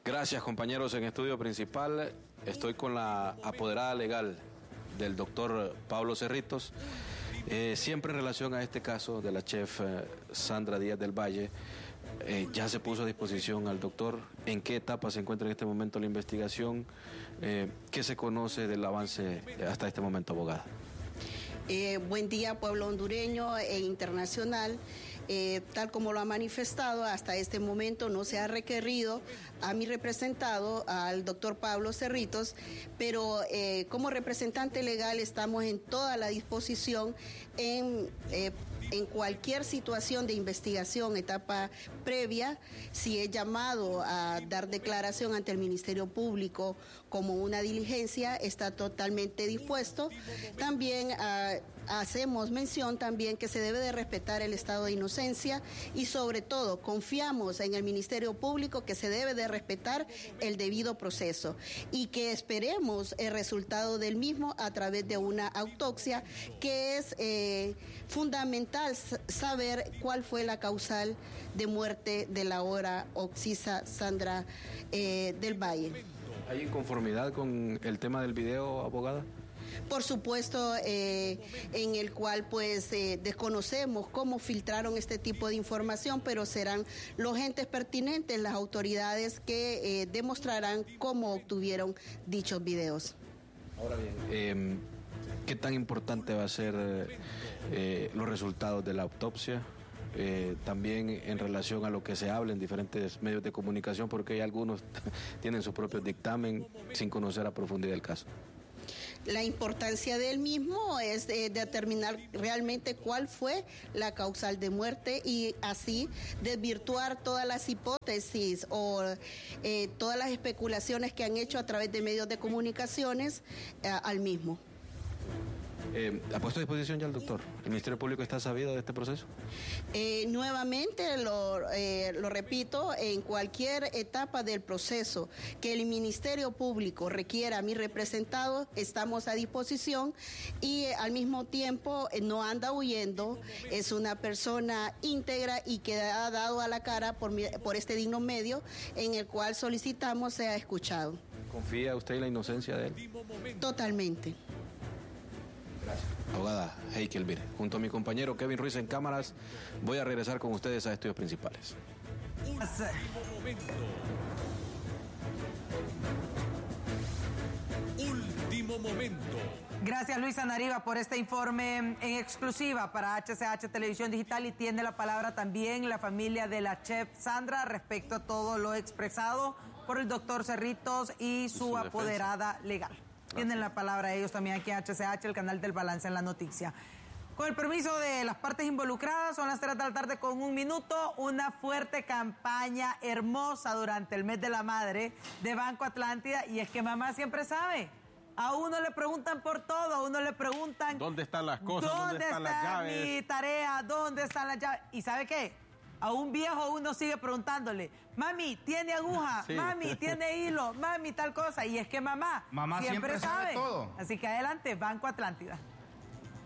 Gracias, compañeros. En estudio principal estoy con la apoderada legal del doctor Pablo Cerritos, siempre en relación a este caso de la chef Sandra Díaz del Valle. Ya se puso a disposición al doctor. ¿En qué etapa se encuentra en este momento la investigación? ¿Qué se conoce del avance hasta este momento, abogada? Buen día, pueblo hondureño e internacional. Tal como lo ha manifestado, hasta este momento no se ha requerido a mi representado, al doctor Pablo Cerritos, pero como representante legal estamos en toda la disposición en cualquier situación de investigación, etapa previa, si es llamado a dar declaración ante el Ministerio Público como una diligencia, está totalmente dispuesto. También hacemos mención también que se debe de respetar el estado de inocencia y sobre todo confiamos en el Ministerio Público que se debe de respetar el debido proceso y que esperemos el resultado del mismo a través de una autopsia, que es fundamental saber cuál fue la causal de muerte de la ahora occisa Sandra del Valle. ¿Hay inconformidad con el tema del video, abogada? Por supuesto, en el cual pues desconocemos cómo filtraron este tipo de información, pero serán los entes pertinentes, las autoridades que demostrarán cómo obtuvieron dichos videos. Ahora bien, ¿qué tan importante va a ser los resultados de la autopsia? También en relación a lo que se habla en diferentes medios de comunicación, porque hay algunos tienen su propio dictamen sin conocer a profundidad el caso. La importancia del mismo es determinar realmente cuál fue la causal de muerte y así desvirtuar todas las hipótesis o todas las especulaciones que han hecho a través de medios de comunicaciones al mismo. ¿Ha puesto a disposición ya el doctor? ¿El Ministerio Público está sabido de este proceso? Nuevamente lo repito, en cualquier etapa del proceso que el Ministerio Público requiera a mi representado, estamos a disposición y al mismo tiempo no anda huyendo, es una persona íntegra y que ha dado a la cara por este digno medio en el cual solicitamos sea escuchado. ¿Confía usted en la inocencia de él? Totalmente. Gracias. Abogada Heikel Elvire, junto a mi compañero Kevin Ruiz en cámaras, voy a regresar con ustedes a estudios principales. Último momento. Gracias, Luisa Nariva, por este informe en exclusiva para HCH Televisión Digital, y tiene la palabra también la familia de la chef Sandra respecto a todo lo expresado por el doctor Cerritos y su apoderada legal. Tienen la palabra ellos también aquí en HCH, el canal del Balance en la Noticia. Con el permiso de las partes involucradas, son las 3 de la tarde con 1 minuto, una fuerte campaña hermosa durante el mes de la madre de Banco Atlántida, y es que mamá siempre sabe. A uno le preguntan por todo, a uno le preguntan... ¿Dónde están las cosas? ¿Dónde están las llaves? ¿Dónde está mi tarea? ¿Dónde están las llaves? ¿Y sabe qué? A un viejo uno sigue preguntándole, mami, ¿tiene aguja? Sí. Mami, ¿tiene hilo? Mami, tal cosa. Y es que mamá siempre sabe todo. Así que adelante, Banco Atlántida.